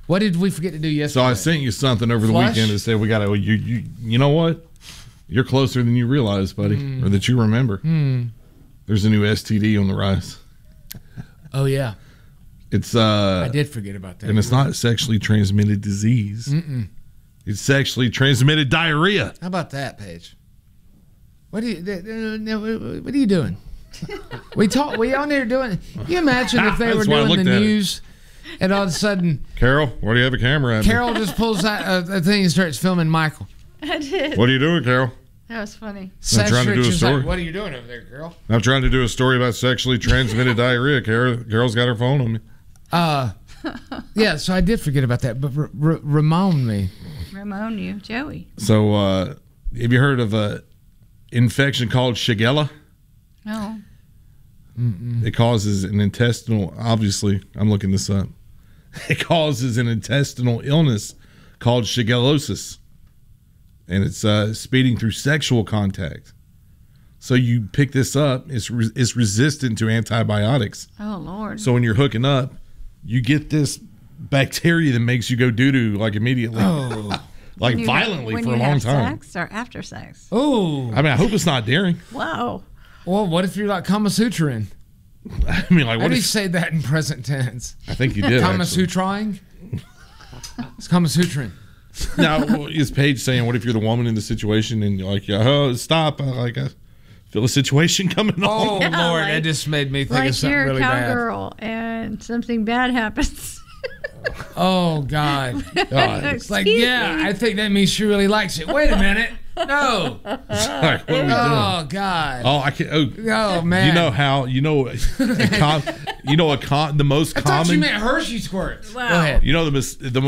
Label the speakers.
Speaker 1: What did we forget to do yesterday?
Speaker 2: So I sent you something over the
Speaker 1: Flush?
Speaker 2: weekend that said we got to. You know what? You're closer than you realize, buddy, or that you remember. There's a new STD on the rise.
Speaker 1: Oh yeah,
Speaker 2: it's.
Speaker 1: I did forget about that.
Speaker 2: And it's not sexually transmitted disease. It's sexually transmitted diarrhea.
Speaker 1: How about that, Paige? What are you doing? We on there doing. You imagine if they were doing the news, and all of a sudden,
Speaker 2: Carol, why do you have a camera at
Speaker 1: Carol just pulls out a thing and starts filming Michael.
Speaker 3: I did.
Speaker 2: What are you doing, Carol?
Speaker 3: That was funny.
Speaker 2: I'm trying to do a story.
Speaker 1: Like, what are you doing over there, girl?
Speaker 2: I'm trying to do a story about sexually transmitted diarrhea. Carol's got her phone on me.
Speaker 1: Yeah, so I did forget about that, but Ramon me.
Speaker 3: Ramon you, Joey.
Speaker 2: So, have you heard of a infection called Shigella?
Speaker 3: No.
Speaker 2: It causes an intestinal. Obviously, I'm looking this up. It causes an intestinal illness called shigellosis, and it's speeding through sexual contact. So you pick this up. It's resistant to antibiotics.
Speaker 3: Oh Lord.
Speaker 2: So when you're hooking up, you get this bacteria that makes you go doo-doo like immediately.
Speaker 1: Oh.
Speaker 2: Like violently for a long time.
Speaker 3: Sex or after sex?
Speaker 1: Oh.
Speaker 2: I mean, I hope it's not during.
Speaker 3: Wow.
Speaker 1: Well, what if you're like Kama Sutraing?
Speaker 2: I mean, like,
Speaker 1: How
Speaker 2: what
Speaker 1: do you
Speaker 2: if...
Speaker 1: say that in present tense?
Speaker 2: I think you did,
Speaker 1: Kama
Speaker 2: actually.
Speaker 1: Sutraing? It's Kama Sutraing.
Speaker 2: Now, is Paige saying, what if you're the woman in the situation and you're like, oh, stop. I feel a situation coming on.
Speaker 1: Oh,
Speaker 3: Yeah,
Speaker 1: Lord,
Speaker 3: like-
Speaker 1: that just made me think
Speaker 3: Like
Speaker 1: of something
Speaker 3: you're
Speaker 1: really
Speaker 3: a
Speaker 1: bad.
Speaker 3: cowgirl and something bad happens.
Speaker 1: Oh, God. It's like,
Speaker 3: Excuse
Speaker 1: yeah,
Speaker 3: me.
Speaker 1: I think that means she really likes it. Wait a minute. No.
Speaker 2: Like, what are we doing?
Speaker 1: Oh, God.
Speaker 2: Oh, I can't.
Speaker 1: Oh, man.
Speaker 2: You know how? You know, the most
Speaker 1: I thought you
Speaker 2: common.
Speaker 1: meant Hershey squirts.
Speaker 3: Wow.
Speaker 1: Go ahead.
Speaker 2: You know the